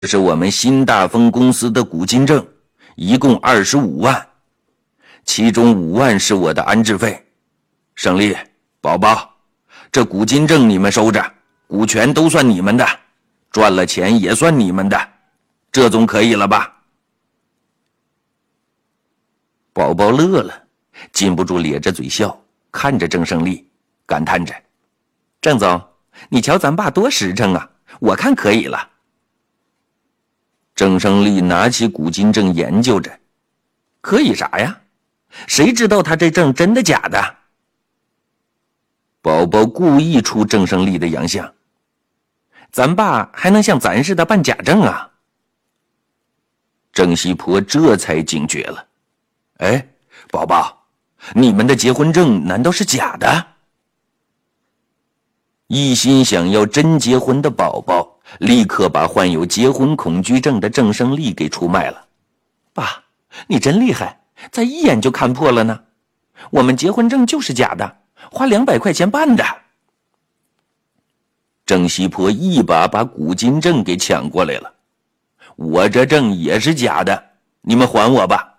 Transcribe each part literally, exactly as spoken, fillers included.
这是我们新大丰公司的股金证，一共二十五万，其中五万是我的安置费。胜利，宝宝，这股金证你们收着，股权都算你们的，赚了钱也算你们的，这总可以了吧？宝宝乐了，禁不住咧着嘴笑，看着郑胜利，感叹着：“郑总，你瞧咱爸多实诚啊，我看可以了。”郑胜利拿起股金证研究着，可以啥呀？谁知道他这证真的假的？宝宝故意出郑胜利的洋相，咱爸还能像咱似的办假证啊？郑西坡这才警觉了，哎，宝宝，你们的结婚证难道是假的？一心想要真结婚的宝宝立刻把患有结婚恐惧症的郑胜利给出卖了。爸，你真厉害，才一眼就看破了呢。我们结婚证就是假的，花两百块钱办的。郑西坡一把把股金证给抢过来了，我这证也是假的，你们还我吧。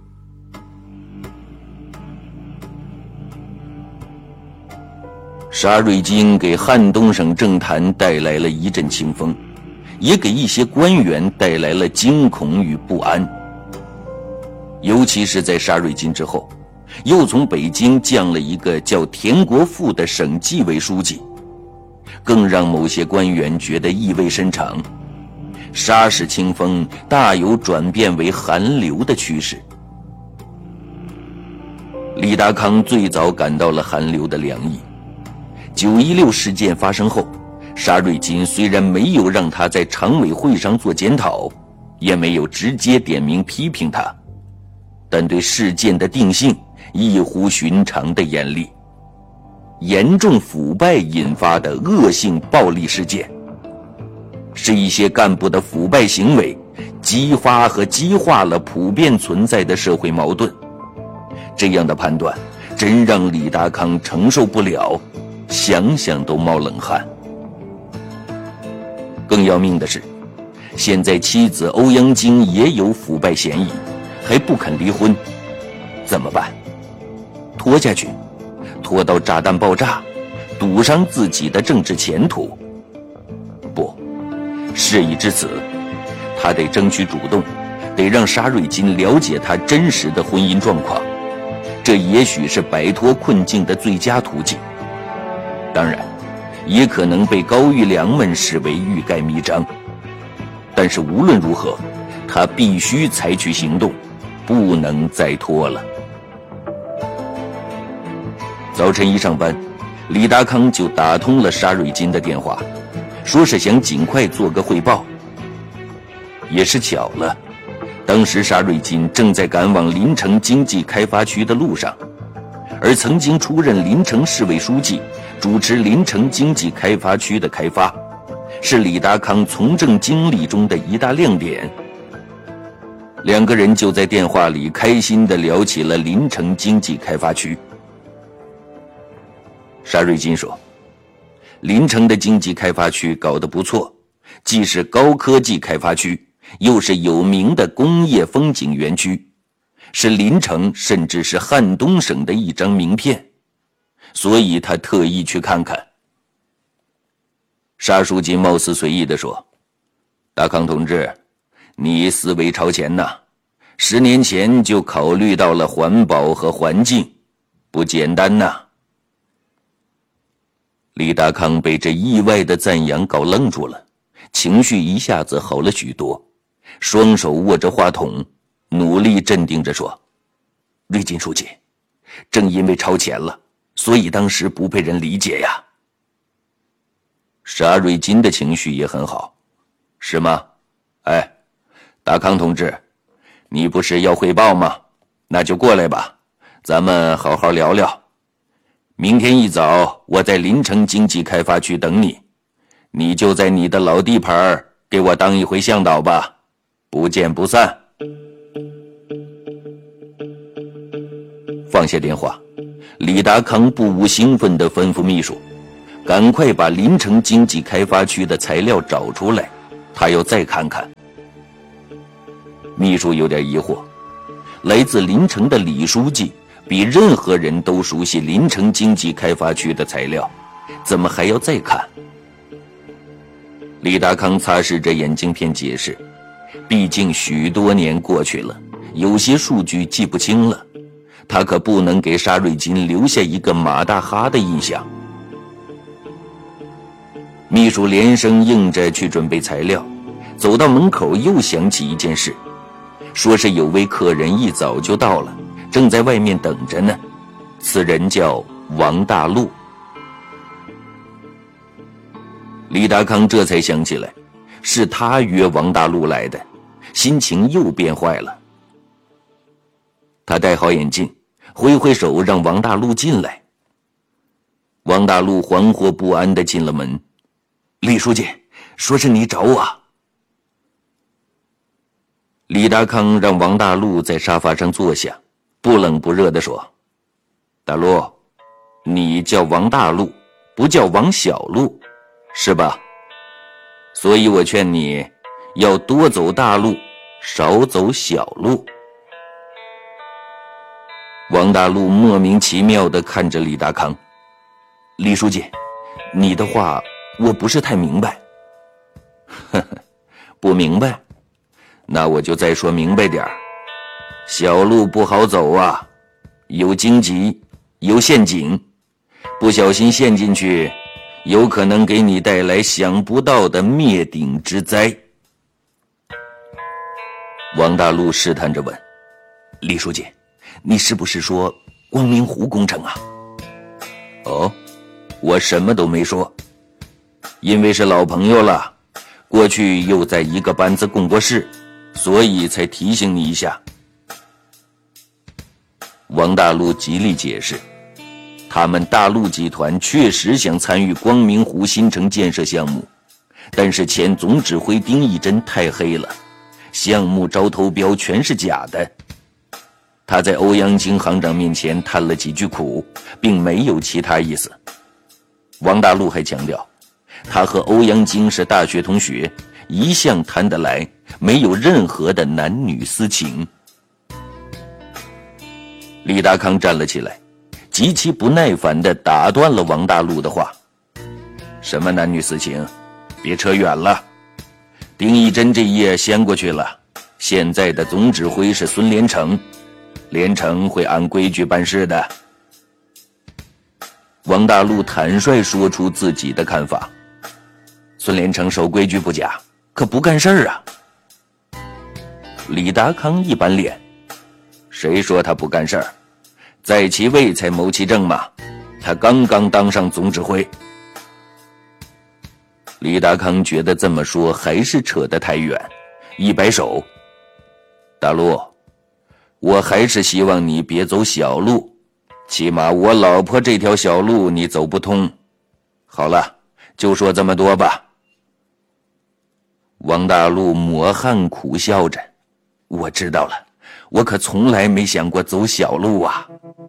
沙瑞金给汉东省政坛带来了一阵清风，也给一些官员带来了惊恐与不安。尤其是在沙瑞金之后，又从北京降了一个叫田国富的省纪委书记，更让某些官员觉得意味深长。沙氏清风大有转变为寒流的趋势。李达康最早感到了寒流的凉意。九一六事件发生后，沙瑞金虽然没有让他在常委会上做检讨，也没有直接点名批评他，但对事件的定性异乎寻常的严厉。严重腐败引发的恶性暴力事件，是一些干部的腐败行为激发和激化了普遍存在的社会矛盾。这样的判断真让李达康承受不了，想想都冒冷汗。更要命的是，现在妻子欧阳菁也有腐败嫌疑，还不肯离婚，怎么办？拖下去，拖到炸弹爆炸，赌上自己的政治前途？不，事已至此，他得争取主动，得让沙瑞金了解他真实的婚姻状况，这也许是摆脱困境的最佳途径。当然，也可能被高育良们视为欲盖弥彰。但是无论如何，他必须采取行动，不能再拖了。早晨一上班，李达康就打通了沙瑞金的电话，说是想尽快做个汇报。也是巧了，当时沙瑞金正在赶往临城经济开发区的路上，而曾经出任临城市委书记，主持临城经济开发区的开发，是李达康从政经历中的一大亮点。两个人就在电话里开心地聊起了临城经济开发区。沙瑞金说，临城的经济开发区搞得不错，既是高科技开发区，又是有名的工业风景园区，是临城甚至是汉东省的一张名片，所以他特意去看看。沙书记貌似随意地说，达康同志，你思维超前呐，十年前就考虑到了环保和环境，不简单呐。李达康被这意外的赞扬搞愣住了，情绪一下子好了许多，双手握着话筒，努力镇定着说，瑞金书记，正因为超前了，所以当时不被人理解呀。沙瑞金的情绪也很好，是吗？哎，达康同志，你不是要汇报吗？那就过来吧，咱们好好聊聊。明天一早我在临城经济开发区等你，你就在你的老地盘给我当一回向导吧，不见不散。放下电话，李达康不无兴奋地吩咐秘书，赶快把临城经济开发区的材料找出来， 他要再看看。秘书有点疑惑，来自临城的李书记比任何人都熟悉临城经济开发区的材料，怎么还要再看？李达康擦拭着眼镜片解释，毕竟许多年过去了，有些数据记不清了，他可不能给沙瑞金留下一个马大哈的印象。秘书连声应着去准备材料，走到门口又想起一件事，说是有位客人一早就到了，正在外面等着呢，此人叫王大陆。李达康这才想起来，是他约王大陆来的，心情又变坏了。他戴好眼镜，挥挥手让王大陆进来。王大陆惶惑不安地进了门。李书记，说是你找我。李达康让王大陆在沙发上坐下，不冷不热地说：大陆，你叫王大陆，不叫王小陆，是吧？所以我劝你要多走大路，少走小路。王大陆莫名其妙地看着李达康。李书记，你的话我不是太明白。呵呵，不明白？那我就再说明白点儿。小路不好走啊，有荆棘，有陷阱，不小心陷进去，有可能给你带来想不到的灭顶之灾。王大陆试探着问：李书记，你是不是说光明湖工程啊？哦，我什么都没说，因为是老朋友了，过去又在一个班子共过事，所以才提醒你一下。王大陆极力解释，他们大陆集团确实想参与光明湖新城建设项目，但是前总指挥丁义珍太黑了，项目招投标全是假的。他在欧阳菁行长面前叹了几句苦，并没有其他意思。王大陆还强调，他和欧阳菁是大学同学，一向谈得来，没有任何的男女私情。李达康站了起来，极其不耐烦地打断了王大陆的话：什么男女私情，别扯远了。丁义珍这页先过去了，现在的总指挥是孙连成，连成会按规矩办事的。王大陆坦率说出自己的看法：孙连成守规矩不假，可不干事啊。李达康一板脸：谁说他不干事儿？在其位才谋其政嘛，他刚刚当上总指挥。李达康觉得这么说还是扯得太远，一摆手：大陆，我还是希望你别走小路，起码我老婆这条小路你走不通。好了，就说这么多吧。王大陆抹汗苦笑着：我知道了，我可从来没想过走小路啊。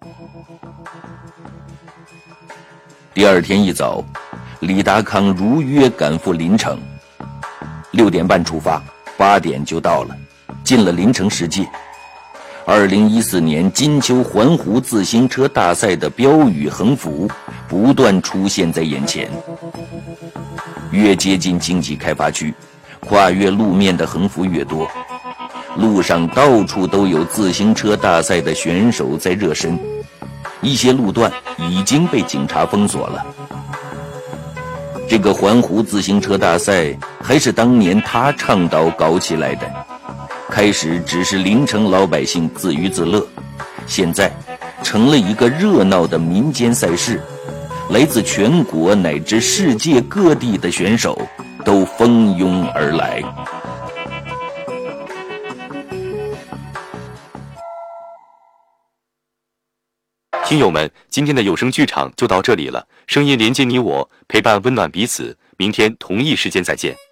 第二天一早，李达康如约赶赴临城，六点半出发，八点就到了，进了临城世界。二零一四年金秋环湖自行车大赛的标语横幅不断出现在眼前。越接近经济开发区，跨越路面的横幅越多，路上到处都有自行车大赛的选手在热身，一些路段已经被警察封锁了。这个环湖自行车大赛还是当年他倡导搞起来的，开始只是临城老百姓自娱自乐，现在成了一个热闹的民间赛事，来自全国乃至世界各地的选手都蜂拥而来。 听友们，今天的有声剧场就到这里了，声音连接你我，陪伴温暖彼此，明天同一时间再见。